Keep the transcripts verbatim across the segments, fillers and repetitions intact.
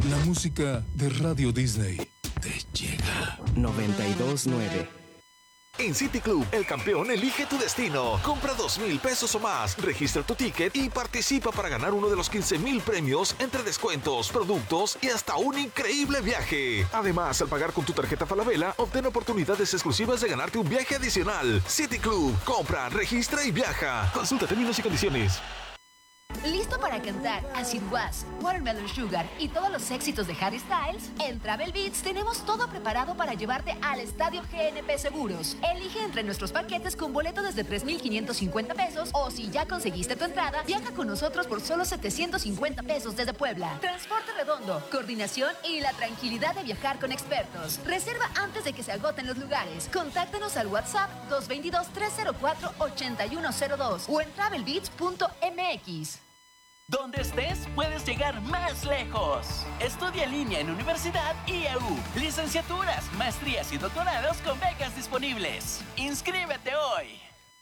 La música de Radio Disney te llega. noventa y dos nueve. En City Club, el campeón elige tu destino. Compra dos mil pesos o más, registra tu ticket y participa para ganar uno de los quince mil premios entre descuentos, productos y hasta un increíble viaje. Además, al pagar con tu tarjeta Falabella, obtén oportunidades exclusivas de ganarte un viaje adicional. City Club, compra, registra y viaja. Consulta términos y condiciones. ¿Listo para cantar Acid Was, Watermelon Sugar y todos los éxitos de Harry Styles? En Travel Beats tenemos todo preparado para llevarte al Estadio G N P Seguros. Elige entre nuestros paquetes con boleto desde tres mil quinientos cincuenta pesos o si ya conseguiste tu entrada, viaja con nosotros por solo setecientos cincuenta pesos desde Puebla. Transporte redondo, coordinación y la tranquilidad de viajar con expertos. Reserva antes de que se agoten los lugares. Contáctanos al WhatsApp dos dos dos, tres cero cuatro, ocho uno cero dos o en travel beats punto m x. Donde estés, puedes llegar más lejos. Estudia en línea en Universidad I E U. Licenciaturas, maestrías y doctorados con becas disponibles. ¡Inscríbete hoy!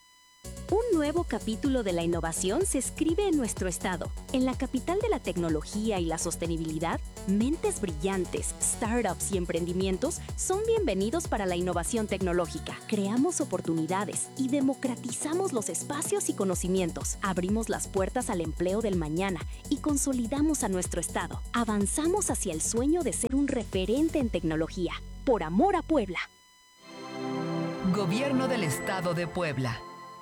Un nuevo capítulo de la innovación se escribe en nuestro estado. En la capital de la tecnología y la sostenibilidad, mentes brillantes, startups y emprendimientos son bienvenidos para la innovación tecnológica. Creamos oportunidades y democratizamos los espacios y conocimientos. Abrimos las puertas al empleo del mañana y consolidamos a nuestro estado. Avanzamos hacia el sueño de ser un referente en tecnología. Por amor a Puebla. Gobierno del Estado de Puebla.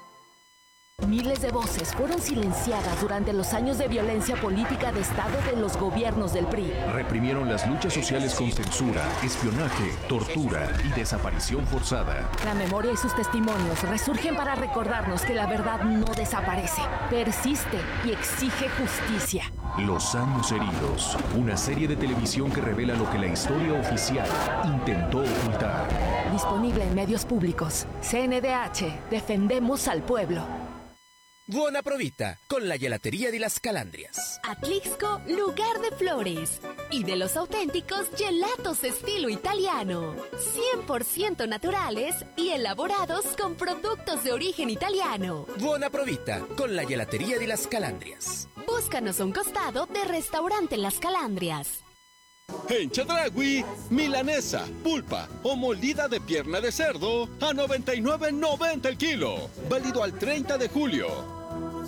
Miles de voces fueron silenciadas durante los años de violencia política de Estado de los gobiernos del P R I. Reprimieron las luchas sociales con censura, espionaje, tortura y desaparición forzada. La memoria y sus testimonios resurgen para recordarnos que la verdad no desaparece, persiste y exige justicia. Los años heridos, una serie de televisión que revela lo que la historia oficial intentó ocultar. Disponible en medios públicos. C N D H, defendemos al pueblo. Buona provita, con la gelatería de las Calandrias. Atlixco, lugar de flores. Y de los auténticos gelatos estilo italiano. cien por ciento naturales y elaborados con productos de origen italiano. Buona provita, con la gelatería de las Calandrias. Búscanos a un costado de Restaurante Las Calandrias. En Chedraui, milanesa, pulpa o molida de pierna de cerdo a noventa y nueve noventa el kilo. Válido al treinta de julio.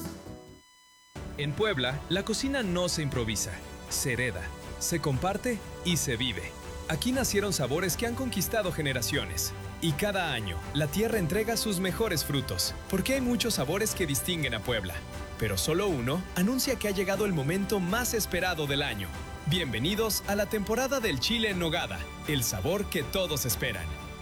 En Puebla, la cocina no se improvisa, se hereda, se comparte y se vive. Aquí nacieron sabores que han conquistado generaciones. Y cada año, la tierra entrega sus mejores frutos, porque hay muchos sabores que distinguen a Puebla. Pero solo uno anuncia que ha llegado el momento más esperado del año. Bienvenidos a la temporada del chile en nogada, el sabor que todos esperan.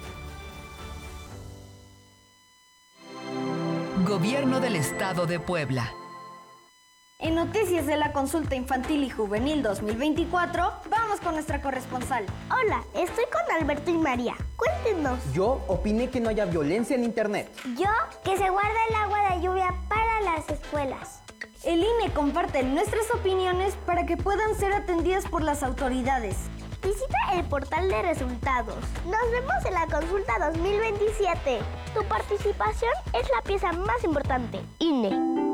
Gobierno del Estado de Puebla. En noticias de la consulta infantil y juvenil dos mil veinticuatro, vamos con nuestra corresponsal. Hola, estoy con Alberto y María. Cuéntenos. Yo opiné que no haya violencia en internet. Yo, que se guarda el agua de lluvia para las escuelas. El I N E comparte nuestras opiniones para que puedan ser atendidas por las autoridades. Visita el portal de resultados. Nos vemos en la consulta dos mil veintisiete. Tu participación es la pieza más importante. I N E.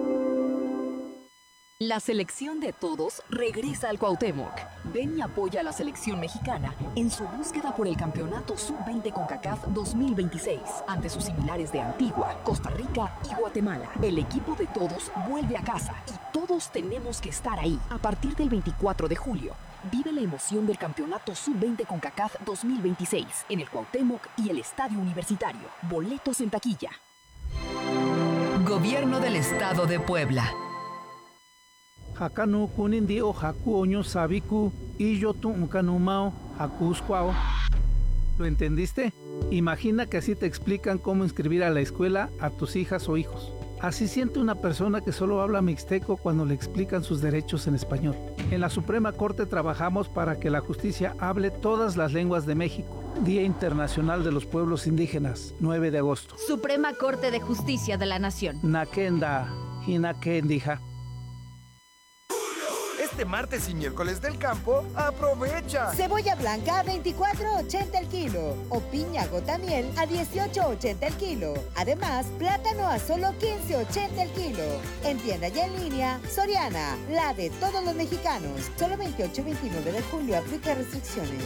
La selección de todos regresa al Cuauhtémoc. Ven y apoya a la selección mexicana en su búsqueda por el campeonato sub veinte CONCACAF dos mil veintiséis ante sus similares de Antigua, Costa Rica y Guatemala. El equipo de todos vuelve a casa y todos tenemos que estar ahí. A partir del veinticuatro de julio, vive la emoción del campeonato sub veinte CONCACAF dos mil veintiséis en el Cuauhtémoc y el Estadio Universitario. Boletos en taquilla. Gobierno del Estado de Puebla. Hakanu kunindi o haku oño sabiku y yo tu unkanumao hakusquao. ¿Lo entendiste? Imagina que así te explican cómo inscribir a la escuela a tus hijas o hijos. Así siente una persona que solo habla mixteco cuando le explican sus derechos en español. En la Suprema Corte trabajamos para que la justicia hable todas las lenguas de México. Día Internacional de los Pueblos Indígenas, nueve de agosto. Suprema Corte de Justicia de la Nación. Nakenda, Hinakendija. este martes y miércoles del campo, aprovecha. Cebolla blanca a veinticuatro ochenta el kilo o piña gotamiel a dieciocho ochenta el kilo. Además, plátano a solo quince ochenta el kilo. En tienda y en línea, Soriana, la de todos los mexicanos. Solo veintiocho y veintinueve de julio, aplica restricciones.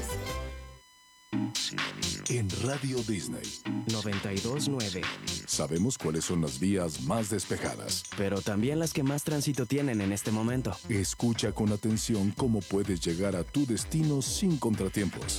En Radio Disney noventa y dos nueve. Sabemos cuáles son las vías más despejadas, pero también las que más tránsito tienen en este momento. Escucha con atención cómo puedes llegar a tu destino sin contratiempos.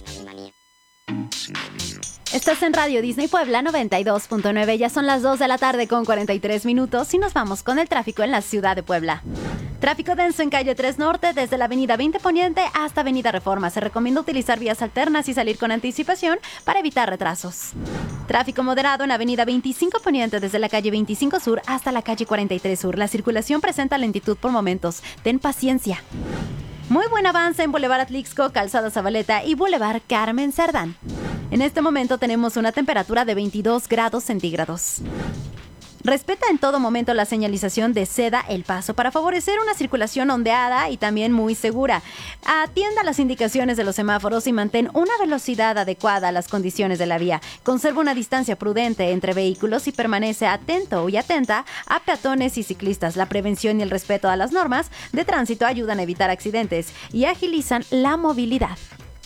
Estás en Radio Disney Puebla noventa y dos punto nueve. Ya son las dos de la tarde con cuarenta y tres minutos y nos vamos con el tráfico en la ciudad de Puebla. Tráfico denso en calle tres Norte desde la avenida veinte Poniente hasta avenida Reforma. Se recomienda utilizar vías alternas y salir con anticipación para evitar retrasos. Tráfico moderado en avenida veinticinco Poniente desde la calle veinticinco Sur hasta la calle cuarenta y tres Sur. La circulación presenta lentitud por momentos. Ten paciencia. Muy buen avance en Boulevard Atlixco, Calzada Zabaleta y Boulevard Carmen Cerdán. En este momento tenemos una temperatura de veintidós grados centígrados. Respeta en todo momento la señalización de Ceda El Paso para favorecer una circulación ondeada y también muy segura. Atienda las indicaciones de los semáforos y mantén una velocidad adecuada a las condiciones de la vía. Conserva una distancia prudente entre vehículos y permanece atento y atenta a peatones y ciclistas. La prevención y el respeto a las normas de tránsito ayudan a evitar accidentes y agilizan la movilidad.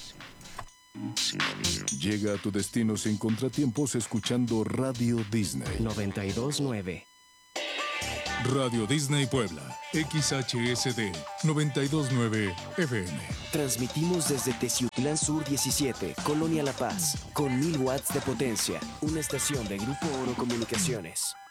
Llega a tu destino sin contratiempos escuchando Radio Disney noventa y dos nueve. Radio Disney Puebla, X H S D noventa y dos nueve F M. Transmitimos desde Teciutlán Sur diecisiete, Colonia La Paz, con mil watts de potencia. Una estación de Grupo Oro Comunicaciones.